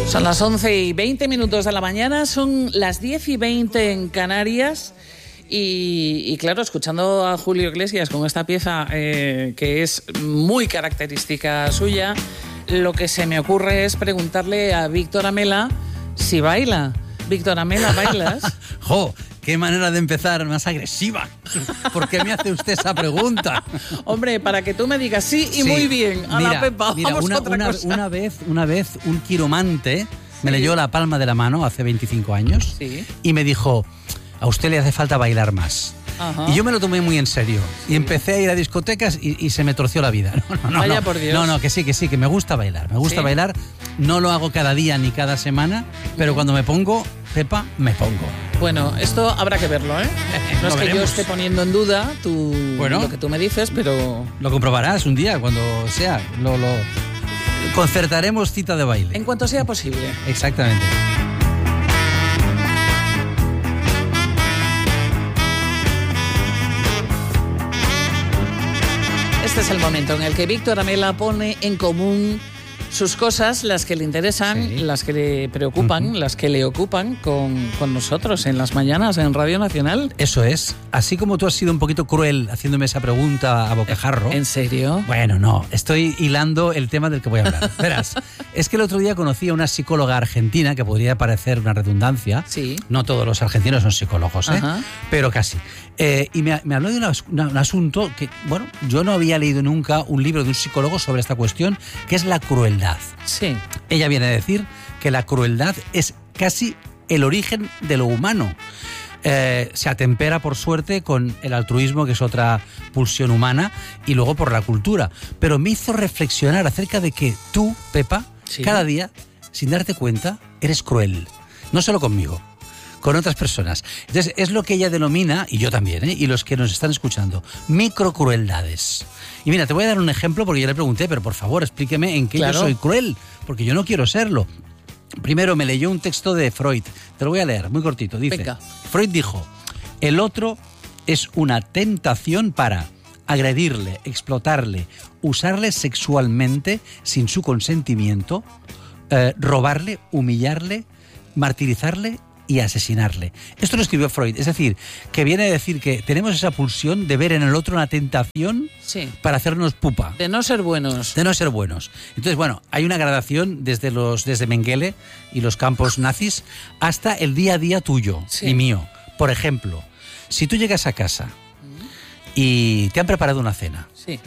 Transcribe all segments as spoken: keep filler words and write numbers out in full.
Son las once y veinte minutos de la mañana, son las diez y veinte en Canarias y, y claro, escuchando a Julio Iglesias con esta pieza eh, que es muy característica suya, lo que se me ocurre es preguntarle a Víctor Amela si baila. Víctor Amela, ¿bailas? ¡Jo! ¡Qué manera de empezar más agresiva! ¿Por qué me hace usted esa pregunta? Hombre, para que tú me digas sí y sí, muy bien. A mira, la Pepa, mira, vamos una, a otra una, cosa. Una vez, una vez un quiromante sí. me leyó la palma de la mano hace veinticinco años sí. y me dijo, a usted le hace falta bailar más. Ajá. Y yo me lo tomé muy en serio sí. y empecé a ir a discotecas y, y se me torció la vida. No, no, no, Vaya no. por Dios. No, no, que sí, que sí, que me gusta bailar. Me gusta ¿Sí? bailar. No lo hago cada día ni cada semana, pero cuando me pongo, Pepa, me pongo. Bueno, esto habrá que verlo, ¿eh? No es que yo esté poniendo en duda tu, bueno, lo que tú me dices, pero... Lo comprobarás un día, cuando sea. Lo, lo concertaremos cita de baile. En cuanto sea posible. Exactamente. Este es el momento en el que Víctor Amela pone en común sus cosas, las que le interesan, sí. las que le preocupan, uh-huh. las que le ocupan con, con nosotros en las mañanas en Radio Nacional. Eso es. Así como tú has sido un poquito cruel haciéndome esa pregunta a bocajarro. ¿En serio? Bueno, no. Estoy hilando el tema del que voy a hablar. Verás, es que el otro día conocí a una psicóloga argentina, que podría parecer una redundancia. Sí. No todos los argentinos son psicólogos, ¿eh? Ajá. Pero casi. Eh, y me, me habló de una, una, un asunto que, bueno, yo no había leído nunca un libro de un psicólogo sobre esta cuestión, que es la crueldad. Sí. Ella viene a decir que la crueldad es casi el origen de lo humano. Eh, se atempera, por suerte, con el altruismo, que es otra pulsión humana, y luego por la cultura. Pero me hizo reflexionar acerca de que tú, Pepa, sí. cada día, sin darte cuenta, eres cruel. No solo conmigo, con otras personas. Entonces, es lo que ella denomina, y yo también, ¿eh? y los que nos están escuchando, microcrueldades. Y mira, te voy a dar un ejemplo porque yo le pregunté, pero por favor, explíqueme en qué claro. yo soy cruel, porque yo no quiero serlo. Primero me leyó un texto de Freud, te lo voy a leer, muy cortito. Dice, Venga. Freud dijo, el otro es una tentación para agredirle, explotarle, usarle sexualmente sin su consentimiento, eh, robarle, humillarle, martirizarle y asesinarle. Esto lo escribió Freud, es decir, que viene a decir que tenemos esa pulsión de ver en el otro una tentación sí. para hacernos pupa. De no ser buenos. De no ser buenos. Entonces, bueno, hay una gradación desde los desde Mengele y los campos nazis hasta el día a día tuyo sí. y mío. Por ejemplo, si tú llegas a casa mm. y te han preparado una cena sí.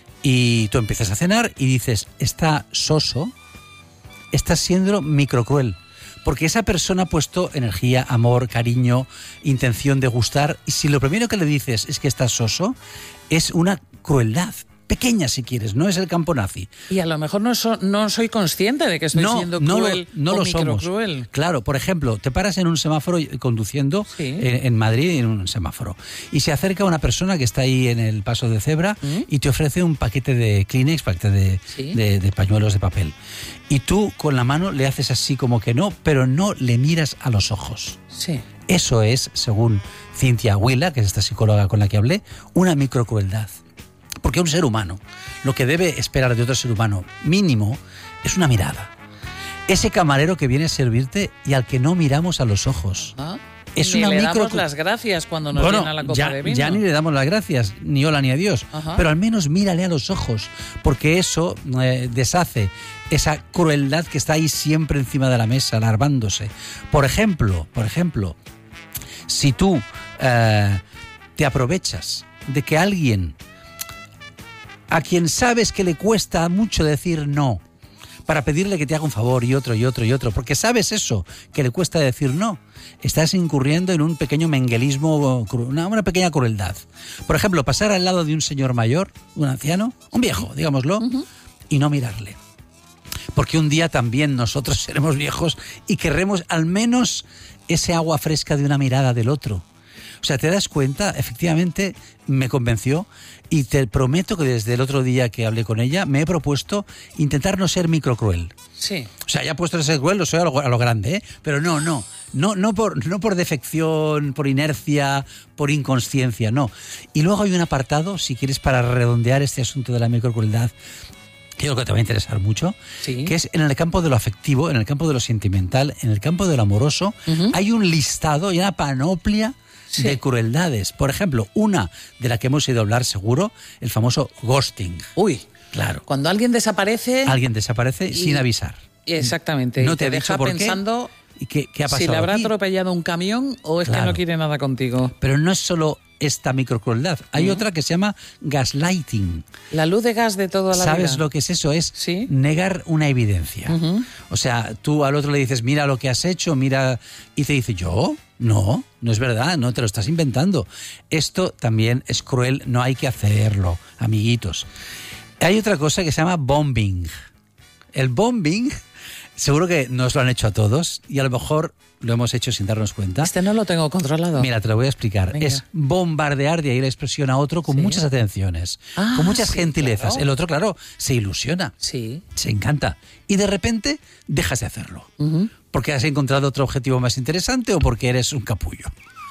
y tú empiezas a cenar y dices, está soso, estás siendo microcruel. Porque esa persona ha puesto energía, amor, cariño, intención de gustar. Y si lo primero que le dices es que está soso, es una crueldad. Pequeña, si quieres, no es el campo nazi. Y a lo mejor no, so, no soy consciente de que estoy no, siendo no cruel lo, no o lo microcruel. Somos. Claro, por ejemplo, te paras en un semáforo conduciendo sí. en, en Madrid, en un semáforo, y se acerca una persona que está ahí en el paso de cebra ¿Mm? y te ofrece un paquete de Kleenex, paquete de, ¿Sí? de, de pañuelos de papel. Y tú con la mano le haces así como que no, pero no le miras a los ojos. Sí. Eso es, según Cynthia Huila, que es esta psicóloga con la que hablé, una microcrueldad. Porque un ser humano, lo que debe esperar de otro ser humano mínimo es una mirada. Ese camarero que viene a servirte y al que no miramos a los ojos. ¿Ah? Es ni una le micro... damos las gracias cuando nos bueno, llena la copa ya, de vino. Ya ni le damos las gracias, ni hola ni adiós. Ajá. Pero al menos mírale a los ojos, porque eso eh, deshace esa crueldad que está ahí siempre encima de la mesa, alarmándose. Por ejemplo, por ejemplo, si tú eh, te aprovechas de que alguien a quien sabes que le cuesta mucho decir no, para pedirle que te haga un favor y otro y otro y otro, porque sabes eso, que le cuesta decir no, estás incurriendo en un pequeño menguelismo, una, una pequeña crueldad. Por ejemplo, pasar al lado de un señor mayor, un anciano, un viejo, digámoslo, uh-huh. y no mirarle. Porque un día también nosotros seremos viejos y querremos al menos ese agua fresca de una mirada del otro. O sea, te das cuenta, efectivamente me convenció y te prometo que desde el otro día que hablé con ella me he propuesto intentar no ser microcruel. Sí. O sea, ya puesto de ser cruel, lo soy a lo, a lo grande, ¿eh? Pero no, no, no, no por, no por defección, por inercia, por inconsciencia, no. Y luego hay un apartado, si quieres, para redondear este asunto de la microcrueldad, que yo creo que te va a interesar mucho, Sí. que es en el campo de lo afectivo, en el campo de lo sentimental, en el campo de lo amoroso, Ujú. hay un listado y una panoplia Sí. de crueldades. Por ejemplo, una de la que hemos ido a hablar seguro, el famoso ghosting. Uy, Claro. cuando alguien desaparece... Alguien desaparece Y- sin avisar. Exactamente. No y te te ha deja dicho por qué. pensando ¿Y qué, qué ha pasado si le habrá aquí? atropellado un camión o es que Claro. no quiere nada contigo. Pero no es solo esta microcrueldad. Hay Ujú. otra que se llama gaslighting. La luz de gas de toda la ¿Sabes vida. lo que es eso? Es Sí. negar una evidencia. Ujú. O sea, tú al otro le dices, mira lo que has hecho, mira... Y te dice, ¿yo? No, no es verdad, no, te lo estás inventando. Esto también es cruel, no hay que hacerlo, amiguitos. Hay otra cosa que se llama bombing. El bombing, seguro que nos lo han hecho a todos y a lo mejor lo hemos hecho sin darnos cuenta. Este no lo tengo controlado. Mira, te lo voy a explicar. Venga. Es bombardear de ahí la expresión a otro con Sí. muchas atenciones, Ah, con muchas sí, gentilezas. claro. El otro, claro, se ilusiona, Sí. se encanta. Y de repente dejas de hacerlo. Ujú. Porque has encontrado otro objetivo más interesante o porque eres un capullo.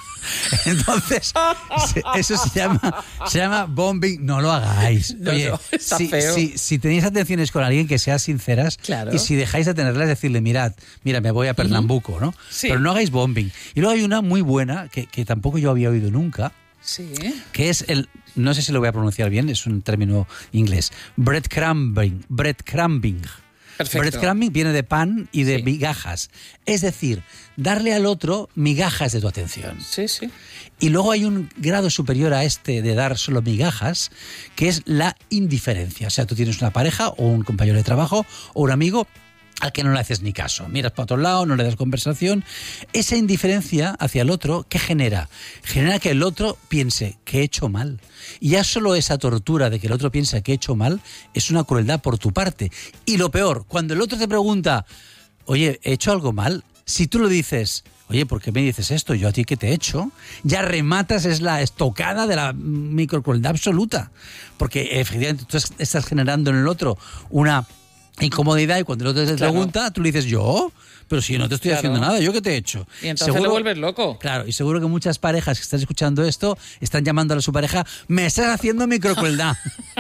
Entonces, se- eso se llama, se llama bombing. No lo hagáis. No, Oye, no, está si, feo. si- si tenéis atenciones con alguien, que sean sinceras. Claro. Y si dejáis de tenerlas, decirle, mirad, mira, me voy a Pernambuco, ¿no? Sí. Pero no hagáis bombing. Y luego hay una muy buena, que, que tampoco yo había oído nunca, Sí. que es el, no sé si lo voy a pronunciar bien, es un término inglés, breadcrumbing. Breadcrumbing. Perfecto. Breadcrumbing viene de pan y de Sí. migajas. Es decir, darle al otro migajas de tu atención. Sí, sí. Y luego hay un grado superior a este de dar solo migajas, que es la indiferencia. O sea, tú tienes una pareja o un compañero de trabajo o un amigo al que no le haces ni caso. Miras para otro lado, no le das conversación. Esa indiferencia hacia el otro, ¿qué genera? Genera que el otro piense que he hecho mal. Y ya solo esa tortura de que el otro piensa que he hecho mal es una crueldad por tu parte. Y lo peor, cuando el otro te pregunta, oye, ¿he hecho algo mal? Si tú lo dices, oye, ¿por qué me dices esto? ¿Yo a ti qué te he hecho? Ya rematas, es la estocada de la microcrueldad absoluta. Porque efectivamente tú estás generando en el otro una incomodidad y cuando el otro te Claro. pregunta, tú le dices, ¿yo? Pero si yo no te estoy Claro. haciendo nada, ¿yo qué te he hecho? Y entonces le vuelves loco. Claro, y seguro que muchas parejas que están escuchando esto están llamando a su pareja, me estás haciendo microcrueldad.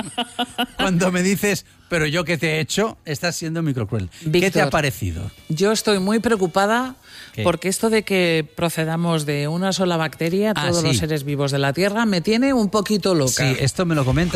Cuando me dices, pero yo qué te he hecho, estás siendo microcruel. ¿Qué te Víctor. ha parecido? Yo estoy muy preocupada ¿Qué? porque esto de que procedamos de una sola bacteria, Ah, todos sí. los seres vivos de la Tierra, me tiene un poquito loca. Sí, esto me lo comenta